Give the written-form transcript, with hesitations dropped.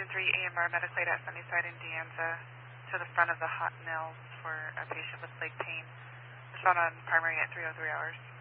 Division 3 AMR Medicaid at Sunnyside and De Anza to the front of the hot mills for a patient with leg pain. Respond on primary at 3:03 hours.